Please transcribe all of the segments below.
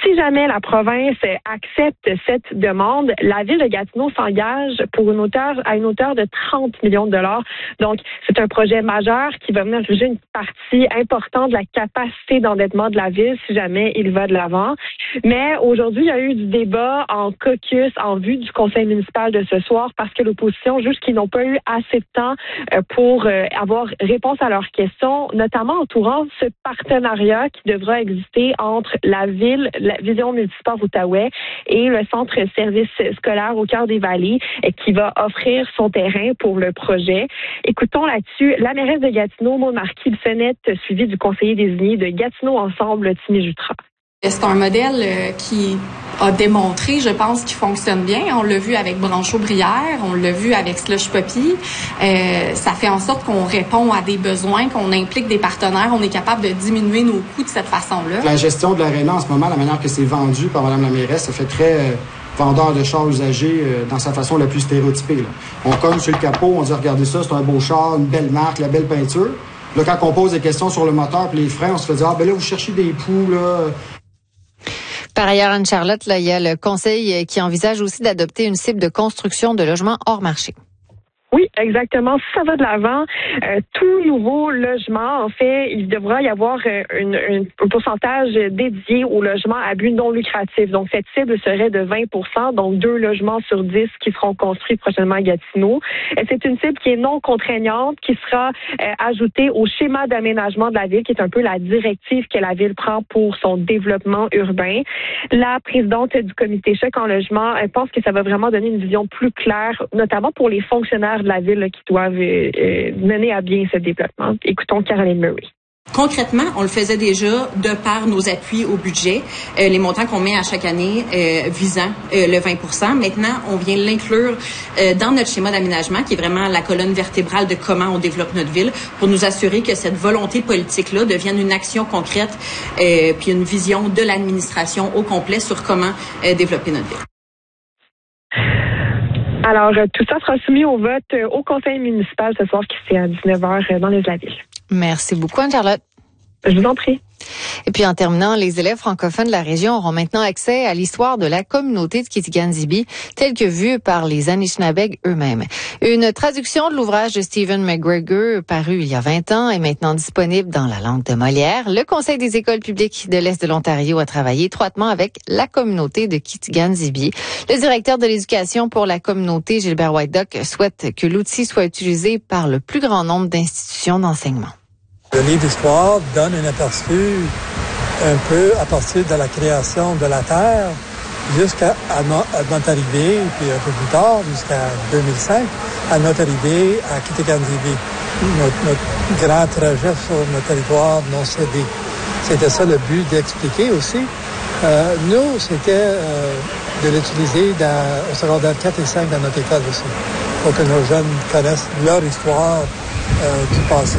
Si jamais la province accepte cette demande, la ville de Gatineau s'engage à une hauteur de 30 millions de dollars. Donc, c'est un projet majeur qui va venir juger une partie importante de la capacité d'endettement de la ville si jamais il va de l'avant. Mais aujourd'hui, il y a eu du débat en caucus en vue du conseil municipal de ce soir parce que l'opposition juge qu'ils n'ont pas eu assez de temps pour avoir réponse à leurs questions, notamment entourant ce partenariat qui devra exister entre la ville, la vision multisport Outaouais et le centre service scolaire au cœur des Vallées qui va offrir son terrain pour le projet. Écoutons là-dessus la mairesse de Gatineau, Maud Marquis-Bissonnette, suivie du conseiller désigné de Gatineau Ensemble, Timmy Jutra. C'est un modèle qui a démontré, je pense, qu'il fonctionne bien. On l'a vu avec Branchot-Brière, on l'a vu avec Slush Poppy. Ça fait en sorte qu'on répond à des besoins, qu'on implique des partenaires, on est capable de diminuer nos coûts de cette façon-là. La gestion de l'aréna en ce moment, la manière que c'est vendu par Mme la mairesse, ça fait très vendeur de chars usagés dans sa façon la plus stéréotypée. Là. On cogne sur le capot, on dit « Regardez ça, c'est un beau char, une belle marque, la belle peinture ». Là, quand on pose des questions sur le moteur et les freins, on se fait dire « Ah, ben là, vous cherchez des poux, là ». Par ailleurs, Anne-Charlotte, là, il y a le Conseil qui envisage aussi d'adopter une cible de construction de logements hors marché. Oui, exactement. Si ça va de l'avant, tout nouveau logement, en fait, il devra y avoir un pourcentage dédié au logement à but non lucratif. Donc, cette cible serait de 20 %, donc 2 logements sur 10 qui seront construits prochainement à Gatineau. C'est une cible qui est non contraignante, qui sera ajoutée au schéma d'aménagement de la ville, qui est un peu la directive que la ville prend pour son développement urbain. La présidente du comité Choc en logement pense que ça va vraiment donner une vision plus claire, notamment pour les fonctionnaires de la ville qui doivent mener à bien ce développement. Écoutons Caroline Murray. Concrètement, on le faisait déjà de par nos appuis au budget, les montants qu'on met à chaque année visant le 20 %. Maintenant, on vient l'inclure dans notre schéma d'aménagement, qui est vraiment la colonne vertébrale de comment on développe notre ville, pour nous assurer que cette volonté politique-là devienne une action concrète, puis une vision de l'administration au complet sur comment développer notre ville. Alors, tout ça sera soumis au vote au conseil municipal ce soir, qui c'est à 19h dans les Îles-de-la-Ville. Merci beaucoup, Anne-Charlotte. Je vous en prie. Et puis en terminant, les élèves francophones de la région auront maintenant accès à l'histoire de la communauté de Kitigan-Zibi, telle que vue par les Anishinaabeg eux-mêmes. Une traduction de l'ouvrage de Stephen McGregor, paru il y a 20 ans, est maintenant disponible dans la langue de Molière. Le Conseil des écoles publiques de l'Est de l'Ontario a travaillé étroitement avec la communauté de Kitigan-Zibi. Le directeur de l'éducation pour la communauté, Gilbert Whiteduck, souhaite que l'outil soit utilisé par le plus grand nombre d'institutions d'enseignement. Le livre d'histoire donne un aperçu un peu à partir de la création de la Terre jusqu'à notre arrivée, puis un peu plus tard, jusqu'à 2005, à notre arrivée à Kitigan-Zibi, notre grand trajet sur notre territoire non cédé. C'était ça le but d'expliquer aussi. Nous, c'était de l'utiliser au secondaire 4 et 5 dans notre école aussi, pour que nos jeunes connaissent leur histoire du passé.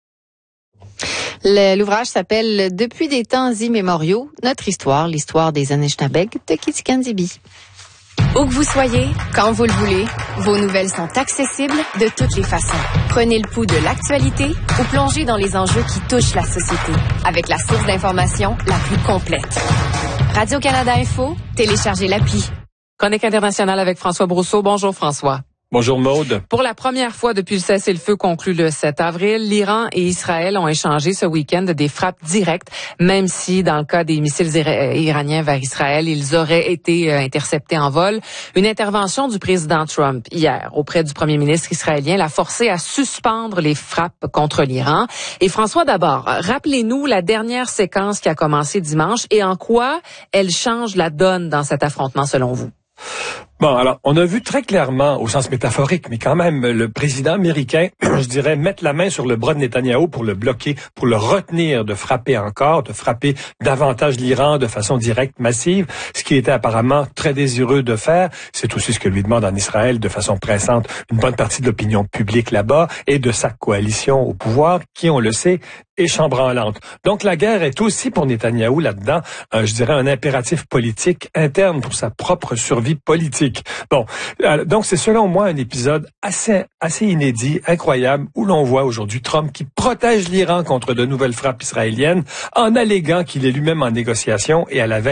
L'ouvrage s'appelle « Depuis des temps immémoriaux, notre histoire, l'histoire des Anishinaabeg de Kitigan-Zibi ». Où que vous soyez, quand vous le voulez, vos nouvelles sont accessibles de toutes les façons. Prenez le pouls de l'actualité ou plongez dans les enjeux qui touchent la société avec la source d'information la plus complète. Radio-Canada Info, téléchargez l'appli. Chronique internationale avec François Brousseau. Bonjour François. Bonjour Maude. Pour la première fois depuis le cessez-le-feu conclu le 7 avril, l'Iran et Israël ont échangé ce week-end des frappes directes, même si dans le cas des missiles iraniens vers Israël, ils auraient été interceptés en vol. Une intervention du président Trump hier auprès du premier ministre israélien l'a forcé à suspendre les frappes contre l'Iran. Et François, d'abord, rappelez-nous la dernière séquence qui a commencé dimanche et en quoi elle change la donne dans cet affrontement selon vous. Bon, alors, on a vu très clairement, au sens métaphorique, mais quand même, le président américain, je dirais, mettre la main sur le bras de Netanyahou pour le bloquer, pour le retenir de frapper encore, de frapper davantage l'Iran de façon directe, massive, ce qui était apparemment très désireux de faire. C'est aussi ce que lui demande en Israël de façon pressante une bonne partie de l'opinion publique là-bas et de sa coalition au pouvoir, qui, on le sait, est chambranlante. Donc, la guerre est aussi pour Netanyahou là-dedans, je dirais, un impératif politique interne pour sa propre survie politique. Bon, donc c'est selon moi un épisode assez inédit, incroyable, où l'on voit aujourd'hui Trump qui protège l'Iran contre de nouvelles frappes israéliennes en alléguant qu'il est lui-même en négociation et à la veille